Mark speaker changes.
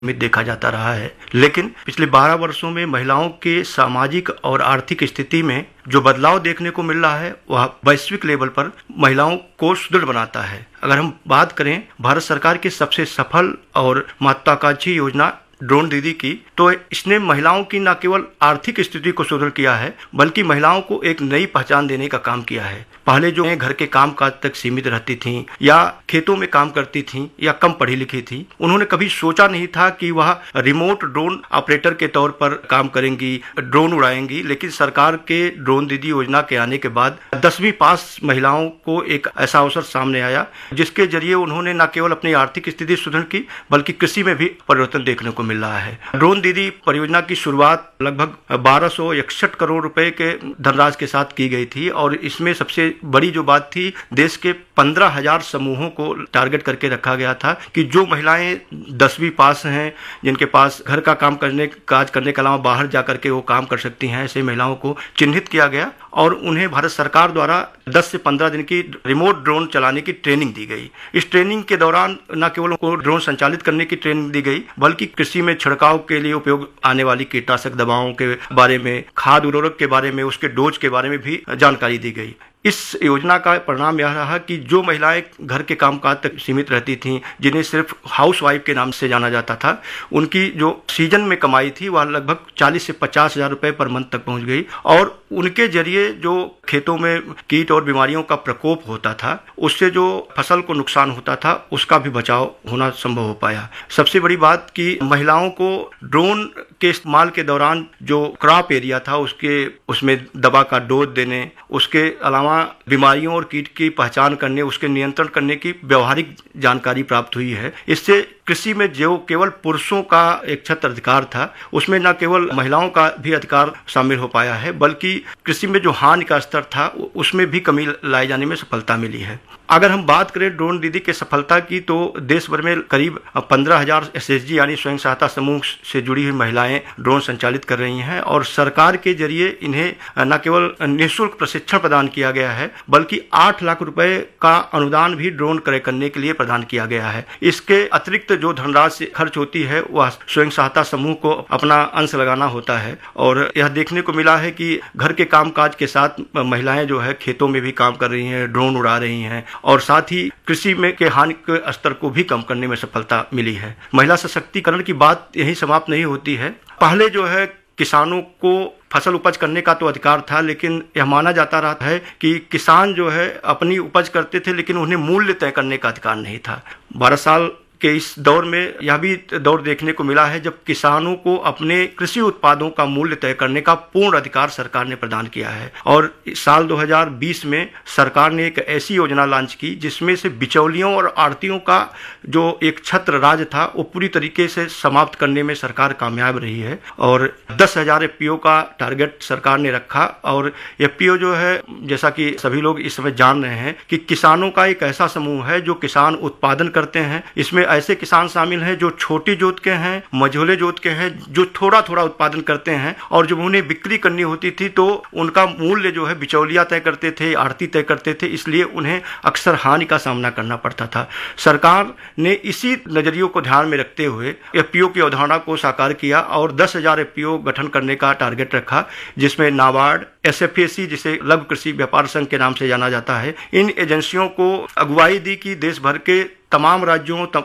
Speaker 1: में देखा जाता रहा है। लेकिन पिछले 12 वर्षों में महिलाओं के सामाजिक और आर्थिक स्थिति में जो बदलाव देखने को मिल रहा है वह वैश्विक लेवल पर महिलाओं को सुदृढ़ बनाता है। अगर हम बात करें भारत सरकार की सबसे सफल और महत्वाकांक्षी योजना ड्रोन दीदी की, तो इसने महिलाओं की न केवल आर्थिक स्थिति को सुदृढ़ किया है बल्कि महिलाओं को एक नई पहचान देने का काम किया है। पहले जो घर के काम काज तक सीमित रहती थीं या खेतों में काम करती थीं या कम पढ़ी लिखी थीं, उन्होंने कभी सोचा नहीं था कि वह रिमोट ड्रोन ऑपरेटर के तौर पर काम करेंगी, ड्रोन उड़ाएंगी। लेकिन सरकार के ड्रोन दीदी योजना के आने के बाद 10वीं पास महिलाओं को एक ऐसा अवसर सामने आया जिसके जरिए उन्होंने न केवल अपनी आर्थिक स्थिति सुदृढ़ की बल्कि कृषि में भी परिवर्तन देखने को मिल रहा है। ड्रोन दीदी परियोजना की शुरुआत लगभग 1261 करोड़ रुपए के धनराशि के साथ की गई थी और इसमें सबसे बड़ी जो बात थी, देश के 15,000 समूहों को टारगेट करके रखा गया था कि जो महिलाएं 10वीं पास हैं, जिनके पास घर का काज करने के अलावा बाहर जाकर के वो काम कर सकती हैं, ऐसे महिलाओं को चिन्हित किया गया और उन्हें भारत सरकार द्वारा 10 से 15 दिन की रिमोट ड्रोन चलाने की ट्रेनिंग दी गई। इस ट्रेनिंग के दौरान न केवल उनको ड्रोन संचालित करने की ट्रेनिंग दी गई बल्कि कृषि में छिड़काव के लिए उपयोग आने वाली कीटनाशक दवाओं के बारे में, खाद उर्वरक के बारे में, उसके डोज के बारे में भी जानकारी दी गई। इस योजना का परिणाम यह रहा कि जो महिलाएं घर के कामकाज तक सीमित रहती थीं, जिन्हें सिर्फ हाउसवाइफ के नाम से जाना जाता था, उनकी जो सीजन में कमाई थी वह लगभग 40 से 50 हजार रुपए पर मंथ तक पहुंच गई और उनके जरिए जो खेतों में कीट और बीमारियों का प्रकोप होता था, उससे जो फसल को नुकसान होता था, उसका भी बचाव होना संभव हो पाया। सबसे बड़ी बात कि महिलाओं को ड्रोन के इस्तेमाल के दौरान जो क्रॉप एरिया था उसमें दवा का डोज देने, उसके अलावा बीमारियों और कीट की पहचान करने, उसके नियंत्रण करने की व्यवहारिक जानकारी प्राप्त हुई है। इससे कृषि में जो केवल पुरुषों का एक छत्र अधिकार था, उसमें न केवल महिलाओं का भी अधिकार शामिल हो पाया है बल्कि कृषि में जो हानि का स्तर था उसमें भी कमी लाए जाने में सफलता मिली है। अगर हम बात करें ड्रोन दीदी के सफलता की, तो देश भर में करीब 15,000 SHG यानी स्वयं सहायता समूह से जुड़ी हुई महिलाएं ड्रोन संचालित कर रही हैं और सरकार के जरिए इन्हें न केवल निःशुल्क प्रशिक्षण प्रदान किया गया है बल्कि 8 लाख रुपए का अनुदान भी ड्रोन क्रय करने के लिए प्रदान किया गया है। इसके अतिरिक्त जो धनराशि खर्च होती है वह स्वयं सहायता समूह को अपना अंश लगाना होता है और यह देखने को मिला है कि घर के कामकाज के साथ महिलाएं जो है खेतों में भी काम कर रही हैं, ड्रोन उड़ा रही हैं और साथ ही कृषि में के हानि के स्तर को भी कम करने में सफलता मिली है। महिला सशक्तिकरण की बात यही समाप्त नहीं होती है। पहले जो है किसानों को फसल उपज करने का तो अधिकार था, लेकिन यह माना जाता रहा है कि किसान जो है अपनी उपज करते थे लेकिन उन्हें मूल्य तय करने का अधिकार नहीं था। 12 साल के इस दौर में यह भी दौर देखने को मिला है जब किसानों को अपने कृषि उत्पादों का मूल्य तय करने का पूर्ण अधिकार सरकार ने प्रदान किया है और साल 2020 में सरकार ने एक ऐसी योजना लॉन्च की जिसमें से बिचौलियों और आड़तियों का जो एक छत्र राज था वो पूरी तरीके से समाप्त करने में सरकार कामयाब रही है और 10,000 FPO का टारगेट सरकार ने रखा और FPO जो है, जैसा कि सभी लोग इस समय जान रहे हैं कि किसानों का एक ऐसा समूह है जो किसान उत्पादन करते हैं। इसमें ऐसे किसान शामिल हैं जो छोटी जोत के हैं, मझोले जोत के हैं, जो थोड़ा थोड़ा उत्पादन करते हैं और जब उन्हें बिक्री करनी होती थी तो उनका मूल्य जो है बिचौलिया तय करते थे, आड़ती तय करते थे, इसलिए उन्हें अक्सर हानि का सामना करना पड़ता था। सरकार ने इसी नजरियों को ध्यान में रखते हुए FPO की अवधारणा को साकार किया और 10,000 FPO गठन करने का टारगेट रखा, जिसमें नाबार्ड, SFAC जिसे लघु कृषि व्यापार संघ के नाम से जाना जाता है, इन एजेंसियों को अगुवाई दी कि देश भर के तमाम राज्यों